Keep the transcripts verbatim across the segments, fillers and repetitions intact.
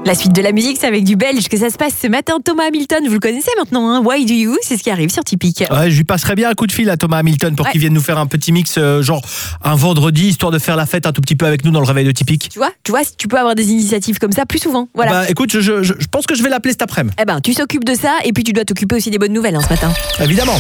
La suite de la musique, c'est avec du belge que ça se passe ce matin. Thomas Hamilton, vous le connaissez maintenant, hein. Why Do You, c'est ce qui arrive sur Typique. Ouais, je lui passerais bien un coup de fil à Thomas Hamilton pour ouais. qu'il vienne nous faire un petit mix, euh, genre un vendredi, histoire de faire la fête un tout petit peu avec nous dans le réveil de Typique. Tu vois, tu vois, tu peux avoir des initiatives comme ça plus souvent. Voilà. Bah écoute, je, je, je pense que je vais l'appeler cet après-midi. Eh ben, tu s'occupes de ça et puis tu dois t'occuper aussi des bonnes nouvelles hein, ce matin. Évidemment.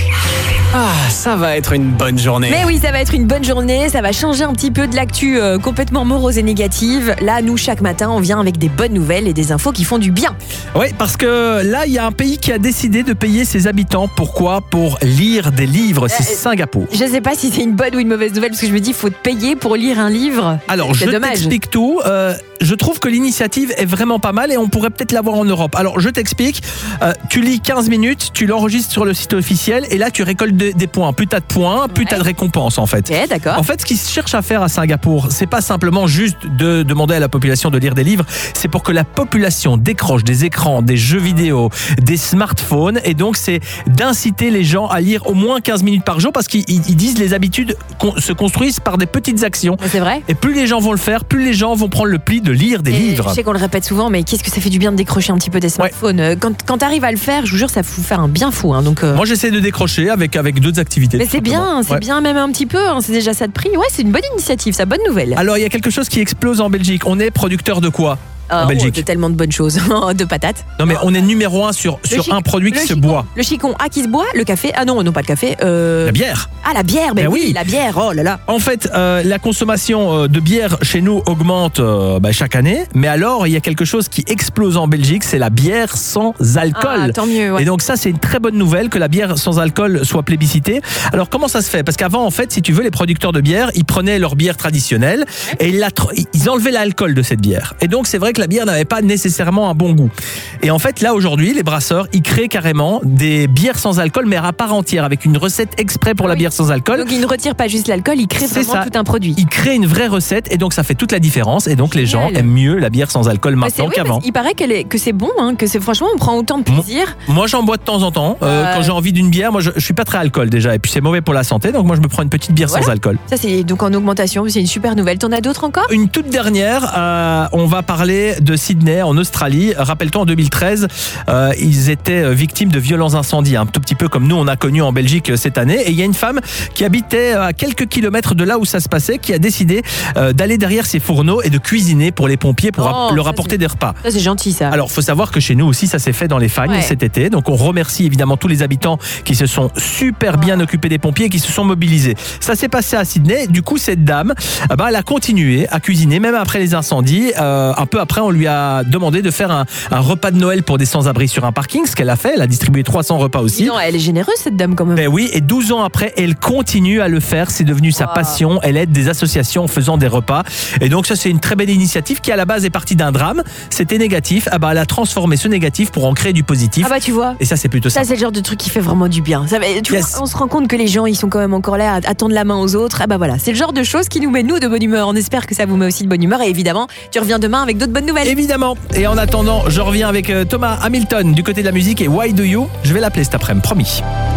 Ah, ça va être une bonne journée. Mais oui, ça va être une bonne journée. Ça va changer un petit peu de l'actu euh, complètement morose et négative. Là, nous, chaque matin, on vient avec des bonnes nouvelles et des infos qui font du bien. Oui, parce que là, il y a un pays qui a décidé de payer ses habitants. Pourquoi ? Pour lire des livres. C'est euh, Singapour. Je sais pas si c'est une bonne ou une mauvaise nouvelle parce que je me dis, il faut te payer pour lire un livre. Alors, c'est je dommage. t'explique tout. Euh, je trouve que l'initiative est vraiment pas mal et on pourrait peut-être l'avoir en Europe. Alors, je t'explique. Euh, tu lis quinze minutes, tu l'enregistres sur le site officiel et là, tu récoltes de, des points. Plus t'as de points, plus ouais. t'as de récompenses en fait. Okay, d'accord. En fait, ce qu'ils cherchent à faire à Singapour, c'est pas simplement juste de demander à la population de lire des livres, c'est pour que la population décroche des écrans, des jeux vidéo, des smartphones et donc c'est d'inciter les gens à lire au moins quinze minutes par jour parce qu'ils ils disent les habitudes se construisent par des petites actions. Mais c'est vrai. Et plus les gens vont le faire, plus les gens vont prendre le pli de lire des et livres. Je sais qu'on le répète souvent, mais qu'est-ce que ça fait du bien de décrocher un petit peu des smartphones. Ouais. Quand, quand t'arrives à le faire, je vous jure, ça vous faire un bien fou. Hein, donc, euh... Moi, j'essaie de décrocher avec, avec d'autres activités. Mais c'est bien, c'est ouais. bien même un petit peu, hein, c'est déjà ça de prix. Ouais, c'est une bonne initiative, ça, bonne nouvelle. Alors, il y a quelque chose qui explose en Belgique. On est producteur de quoi ? Euh, en Belgique. Oh, de tellement de bonnes choses, de patates. Non mais on est numéro un sur, sur chic, un produit qui se chicon, boit. Le chicon, ah qui se boit, le café, ah non, non pas le café. Euh... La bière. Ah la bière, ben, ben oui, oui, la bière, oh là là. En fait, euh, la consommation de bière chez nous augmente euh, bah, chaque année, mais alors il y a quelque chose qui explose en Belgique, c'est la bière sans alcool. Ah, tant mieux, ouais. Et donc ça c'est une très bonne nouvelle que la bière sans alcool soit plébiscitée. Alors comment ça se fait ? Parce qu'avant en fait, si tu veux, les producteurs de bière, ils prenaient leur bière traditionnelle et ils, la, ils enlevaient l'alcool de cette bière. Et donc c'est vrai que la bière n'avait pas nécessairement nécessairement un bon goût. Et en fait, là, aujourd'hui, les brasseurs, ils créent carrément des bières sans alcool, mais à part entière, avec une recette exprès pour la oui. bière sans alcool. Donc, ils ne retirent pas juste l'alcool, ils créent c'est vraiment ça. tout un produit. Ils créent une vraie recette, et donc ça fait toute la différence. Et donc, les gens aiment mieux la bière sans alcool maintenant oui, qu'avant. Il paraît qu'elle est, que c'est bon, hein, que c'est, franchement, on prend autant de plaisir. Moi, moi j'en bois de temps en temps. Euh, euh... Quand j'ai envie d'une bière, moi, je, je suis pas très alcool déjà, et puis c'est mauvais pour la santé, donc moi, je me prends une petite bière voilà. sans alcool. Ça, c'est donc en augmentation, c'est une super nouvelle. T'en as d'autres encore ? Une toute dernière, euh, on va parler de Sydney, en Australie. Rappelle-toi, en deux mille treize, euh, ils étaient victimes de violents incendies, un tout petit peu comme nous on a connu en Belgique cette année. Et il y a une femme qui habitait à quelques kilomètres de là où ça se passait, qui a décidé euh, d'aller derrière ses fourneaux et de cuisiner pour les pompiers pour oh, leur apporter des repas. Ça c'est gentil ça. Alors faut savoir que chez nous aussi ça s'est fait dans les Fagnes ouais. cet été. Donc on remercie évidemment tous les habitants qui se sont super bien oh. occupés des pompiers et qui se sont mobilisés. Ça s'est passé à Sydney. Du coup cette dame, euh, bah, elle a continué à cuisiner même après les incendies. Euh, un peu après on lui a demandé de faire un, un repas de Noël pour des sans-abri sur un parking, ce qu'elle a fait. Elle a distribué trois cents repas aussi. Non, elle est généreuse cette dame quand même. Ben oui, et douze ans après, elle continue à le faire. C'est devenu sa wow. passion. Elle aide des associations en faisant des repas. Et donc ça, c'est une très belle initiative qui à la base est partie d'un drame. C'était négatif. Ah bah, elle a transformé ce négatif pour en créer du positif. Ah bah tu vois. Et ça, c'est plutôt ça. Ça, c'est le genre de truc qui fait vraiment du bien. Ça, tu yes. vois, on se rend compte que les gens, ils sont quand même encore là à, à tendre la main aux autres. Ah bah voilà, c'est le genre de choses qui nous met nous de bonne humeur. On espère que ça vous met aussi de bonne humeur. Et évidemment, tu reviens demain avec d'autres bonnes nouvelles. Évidemment. Et en attendant, je reviens avec Thomas Hamilton du côté de la musique et Why Do You ? Je vais l'appeler cet après-midi, promis.